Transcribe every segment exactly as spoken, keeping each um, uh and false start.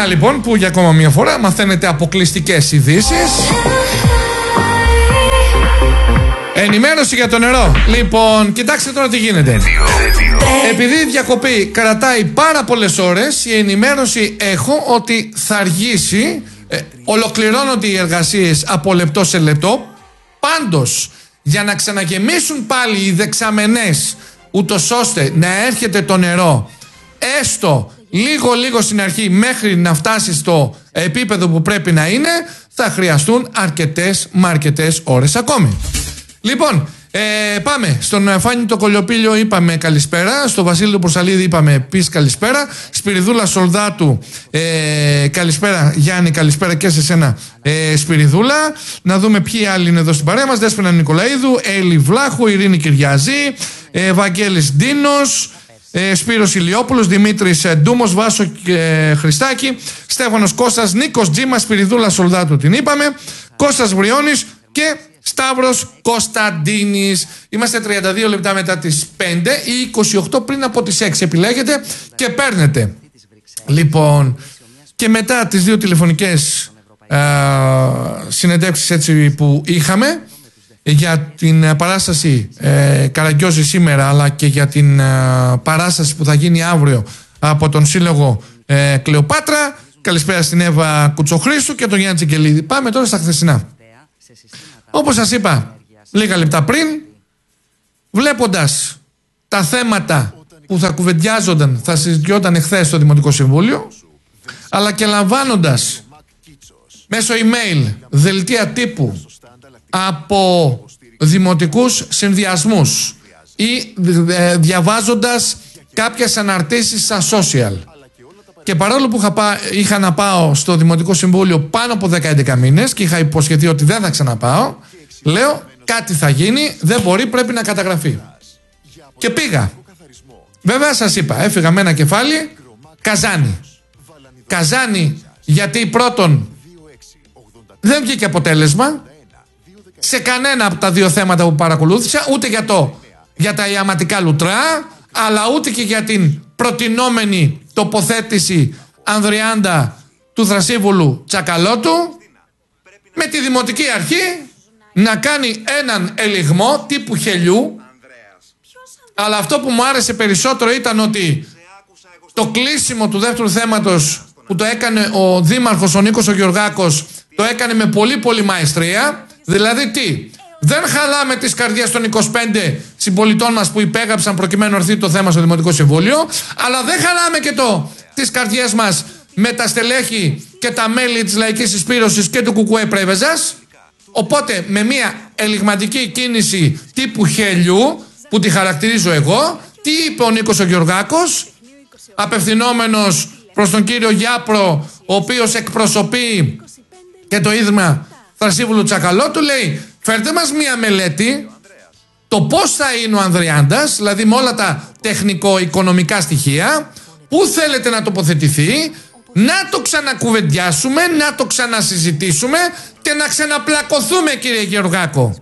Χαρά λοιπόν που για ακόμα μια φορά μαθαίνετε αποκλειστικές ειδήσεις. Ενημέρωση για το νερό. Λοιπόν, κοιτάξτε τώρα τι γίνεται. Επειδή η διακοπή κρατάει πάρα πολλές ώρες, η ενημέρωση έχω ότι θα αργήσει. ε, Ολοκληρώνονται οι εργασίες από λεπτό σε λεπτό. Πάντως, για να ξαναγεμίσουν πάλι οι δεξαμενές, ούτως ώστε να έρχεται το νερό έστω λίγο λίγο στην αρχή μέχρι να φτάσει στο επίπεδο που πρέπει να είναι, θα χρειαστούν αρκετές μα αρκετές ώρες ακόμη. Λοιπόν, ε, πάμε στον Φάνη το Κολιοπήλιο, είπαμε καλησπέρα. Στο Βασίλη του Προσαλίδη είπαμε επίσης καλησπέρα. Σπυριδούλα Σολδάτου, ε, καλησπέρα Γιάννη, καλησπέρα και σε σένα, ε, Σπυριδούλα. Να δούμε ποιοι άλλοι είναι εδώ στην παρέα μας. Δέσποινα Νικολαίδου, Έλλη Βλάχου, Ειρήνη Κυριαζή, ε, Βαγγέλης Ντίνος, ε, Σπύρος Ηλιόπουλος, Δημήτρης ε, Ντούμος, Βάσο ε, Χριστάκη, Στέφανος Κώστας, Νίκος Τζίμας, Σπυριδούλα Σολδάτου την είπαμε, Κώστας Βριώνης και Σταύρος Κωνσταντίνης. Είμαστε τριάντα δύο λεπτά μετά τις πέντε ή είκοσι οκτώ πριν από τις έξι. Επιλέγετε και παίρνετε. Λοιπόν, και μετά τις δύο τηλεφωνικές α, συνεντεύξεις έτσι που είχαμε για την παράσταση ε, Καραγκιόζη σήμερα, αλλά και για την α, παράσταση που θα γίνει αύριο από τον Σύλλογο ε, Κλεοπάτρα. Καλησπέρα στην Εύα Κουτσοχρήστου και τον Γιάννη Τσικελίδη. Πάμε τώρα στα χθεσινά. Όπως σας είπα λίγα λεπτά πριν, βλέποντας τα θέματα που θα κουβεντιάζονταν, θα συζητιόταν εχθές στο Δημοτικό Συμβούλιο, αλλά και λαμβάνοντας μέσω email δελτία τύπου από δημοτικούς συνδυασμούς ή διαβάζοντας κάποιες αναρτήσεις στα social, και παρόλο που είχα, πά, είχα να πάω στο Δημοτικό Συμβούλιο πάνω από δέκα έντεκα μήνες και είχα υποσχεθεί ότι δεν θα ξαναπάω, λέω κάτι θα γίνει, δεν μπορεί, πρέπει να καταγραφεί. Και πήγα. Βέβαια σας είπα, έφυγα με ένα κεφάλι Καζάνι. Καζάνι γιατί πρώτον δεν βγήκε αποτέλεσμα σε κανένα από τα δύο θέματα που παρακολούθησα, ούτε για, το, για τα ιαματικά λουτρά, αλλά ούτε και για την προτινόμενη τοποθέτηση Ανδριάντα του Θρασίβουλου Τσακαλώτου, με τη Δημοτική Αρχή να κάνει έναν ελιγμό τύπου χελιού. Αλλά αυτό που μου άρεσε περισσότερο ήταν ότι το κλείσιμο του δεύτερου θέματος που το έκανε ο Δήμαρχος ο Νίκος ο Γεωργάκος, το έκανε με πολύ πολύ μαεστρία. Δηλαδή τι, δεν χαλάμε τις καρδιές των είκοσι πέντε συμπολιτών μας που υπέγραψαν προκειμένου να έρθει το θέμα στο Δημοτικό Συμβούλιο, αλλά δεν χαλάμε και το τις καρδιές μας με τα στελέχη και τα μέλη της Λαϊκής Συσπήρωσης και του Κουκουέ Πρέβεζας. Οπότε με μια ελιγματική κίνηση τύπου χέλιου, που τη χαρακτηρίζω εγώ, τι είπε ο Νίκος ο Γεωργάκος, απευθυνόμενος προς τον κύριο Γιάπρο, ο οποίος εκπροσωπεί και το Ίδρυμα Θρασίβουλου Τσακαλώτου, λέει: φέρτε μας μια μελέτη το πώς θα είναι ο Ανδριάντας, δηλαδή με όλα τα τεχνικο-οικονομικά στοιχεία, πού θέλετε να τοποθετηθεί, να το ξανακουβεντιάσουμε, να το ξανασυζητήσουμε και να ξαναπλακωθούμε, κύριε Γεωργάκο.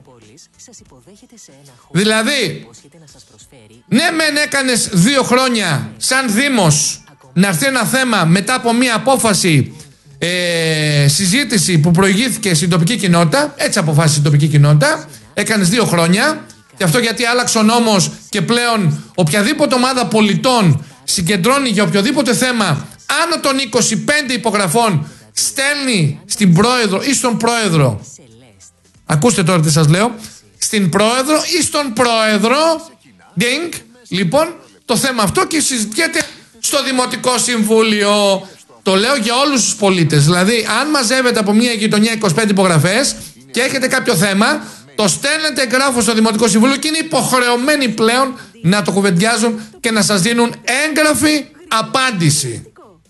Δηλαδή, ναι μεν έκανες δύο χρόνια σαν Δήμος να έρθει ένα θέμα μετά από μια απόφαση, ε, συζήτηση που προηγήθηκε στην τοπική κοινότητα, έτσι αποφάσισε η τοπική κοινότητα, έκανες δύο χρόνια, και αυτό γιατί άλλαξε ο νόμος και πλέον οποιαδήποτε ομάδα πολιτών συγκεντρώνει για οποιοδήποτε θέμα άνω των είκοσι πέντε υπογραφών, στέλνει στην πρόεδρο ή στον πρόεδρο, ακούστε τώρα τι σας λέω, στην πρόεδρο ή στον πρόεδρο, ding, λοιπόν, το θέμα αυτό και συζητιέται στο Δημοτικό Συμβούλιο. Το λέω για όλους τους πολίτες. Δηλαδή, αν μαζεύετε από μια γειτονιά είκοσι πέντε υπογραφές και έχετε κάποιο θέμα, το στέλνετε εγγράφο στο Δημοτικό Συμβούλιο και είναι υποχρεωμένοι πλέον να το κουβεντιάζουν και να σας δίνουν έγγραφη απάντηση.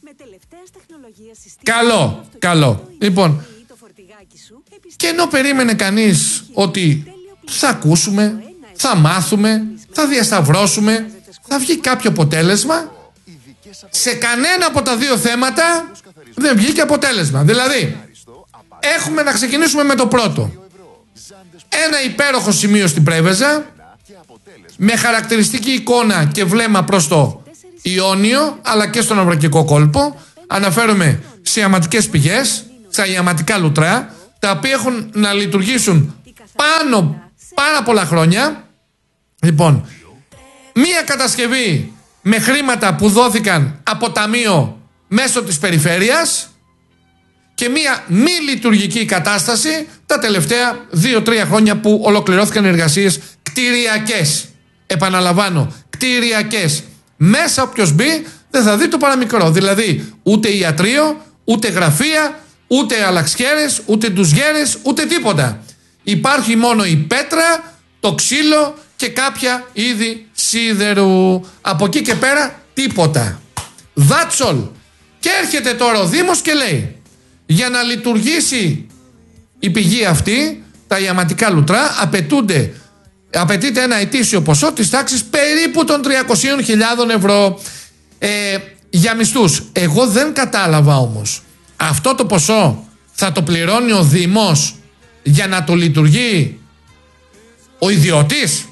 Καλό, καλό. Λοιπόν, και ενώ περίμενε κανείς ότι θα ακούσουμε, θα μάθουμε, θα διασταυρώσουμε, θα βγει κάποιο αποτέλεσμα, σε κανένα από τα δύο θέματα δεν βγήκε αποτέλεσμα. Δηλαδή, έχουμε να ξεκινήσουμε με το πρώτο. Ένα υπέροχο σημείο στην Πρέβεζα, με χαρακτηριστική εικόνα και βλέμμα προς το Ιόνιο, αλλά και στον Αμβρακικό κόλπο, αναφέρομαι σε ιαματικές πηγές, στα ιαματικά λουτρά, τα οποία έχουν να λειτουργήσουν πάνω πάρα πολλά χρόνια. Λοιπόν, μία κατασκευή με χρήματα που δόθηκαν από ταμείο μέσω της περιφέρειας και μία μη λειτουργική κατάσταση τα τελευταία δύο τρία χρόνια που ολοκληρώθηκαν εργασίες κτηριακές. Επαναλαμβάνω, κτηριακές. Μέσα όποιος μπει δεν θα δει το παραμικρό. Δηλαδή ούτε ιατρείο, ούτε γραφεία, ούτε αλλαξιέρες, ούτε ντουζιέρες, ούτε τίποτα. Υπάρχει μόνο η πέτρα, το ξύλο και κάποια είδη σίδερου. Από εκεί και πέρα τίποτα. That's all. Και έρχεται τώρα ο Δήμος και λέει, για να λειτουργήσει η πηγή αυτή, τα ιαματικά λουτρά, απαιτούνται, απαιτείται ένα ετήσιο ποσό της τάξης περίπου των τριακόσιες χιλιάδες ευρώ ε, για μισθούς. Εγώ δεν κατάλαβα όμως, αυτό το ποσό θα το πληρώνει ο Δήμος για να το λειτουργεί ο ιδιώτης,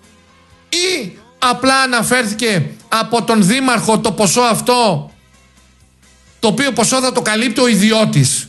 ή απλά αναφέρθηκε από τον Δήμαρχο το ποσό αυτό, το οποίο ποσό θα το καλύπτει ο ιδιώτης?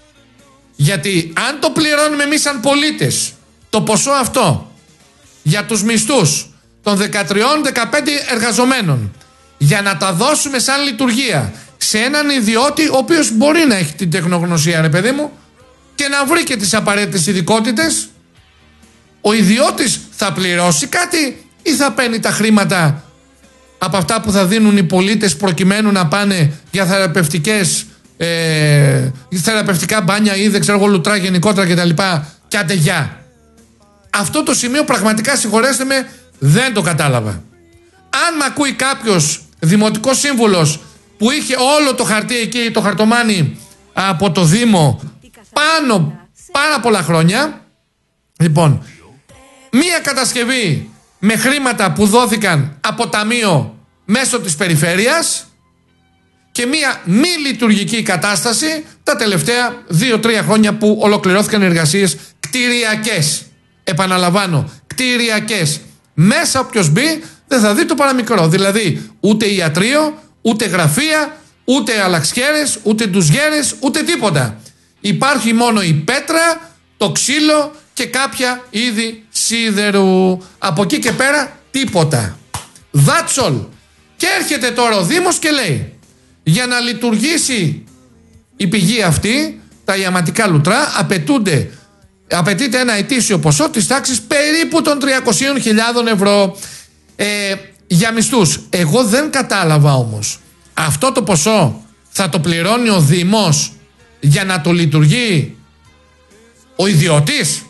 Γιατί αν το πληρώνουμε εμείς σαν πολίτες το ποσό αυτό για τους μισθούς των δεκατρία δεκαπέντε εργαζομένων, για να τα δώσουμε σαν λειτουργία σε έναν ιδιώτη ο οποίος μπορεί να έχει την τεχνογνωσία, ρε παιδί μου, και να βρει και τις απαραίτητες ειδικότητες, ο ιδιώτης θα πληρώσει κάτι ή θα παίρνει τα χρήματα από αυτά που θα δίνουν οι πολίτες προκειμένου να πάνε για θεραπευτικές, ε, θεραπευτικά μπάνια ή δεν ξέρω εγώ λουτρά γενικότερα κτλ. Και άντε γεια. Αυτό το σημείο πραγματικά, συγχωρέστε με, δεν το κατάλαβα. Αν μ' ακούει κάποιος δημοτικός σύμβουλος που είχε όλο το χαρτί εκεί, το χαρτομάνι από το Δήμο πάνω πάρα πολλά χρόνια, λοιπόν, μία κατασκευή με χρήματα που δόθηκαν από ταμείο μέσω της περιφέρειας και μία μη λειτουργική κατάσταση τα τελευταία δύο τρία χρόνια που ολοκληρώθηκαν εργασίες κτηριακές. Επαναλαμβάνω, κτηριακές. Μέσα όποιος μπει δεν θα δει το παραμικρό. Δηλαδή ούτε ιατρείο, ούτε γραφεία, ούτε αλλαξιέρες, ούτε ντουζιέρες, ούτε τίποτα. Υπάρχει μόνο η πέτρα, το ξύλο και κάποια είδη σίδερου. Από εκεί και πέρα τίποτα. That's all. Και έρχεται τώρα ο Δήμος και λέει, για να λειτουργήσει η πηγή αυτή, τα ιαματικά λουτρά, απαιτούνται, απαιτείται ένα ετήσιο ποσό της τάξης περίπου των τριακόσιες χιλιάδες ευρώ ε, για μισθούς. Εγώ δεν κατάλαβα όμως, αυτό το ποσό θα το πληρώνει ο Δήμος για να το λειτουργεί ο ιδιώτης,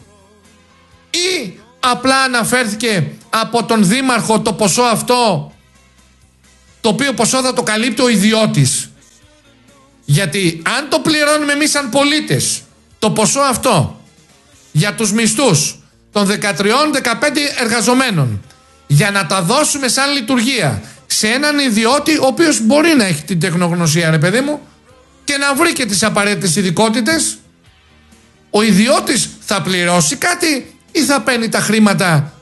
ή απλά αναφέρθηκε από τον Δήμαρχο το ποσό αυτό, το οποίο ποσό θα το καλύπτει ο ιδιώτης? Γιατί αν το πληρώνουμε εμείς σαν πολίτες το ποσό αυτό για τους μισθούς των δεκατρία δεκαπέντε εργαζομένων, για να τα δώσουμε σαν λειτουργία σε έναν ιδιώτη ο οποίος μπορεί να έχει την τεχνογνωσία, ρε παιδί μου, και να βρει και τις απαραίτητες ειδικότητες, ο ιδιώτης θα πληρώσει κάτι ή θα παίρνει τα χρήματα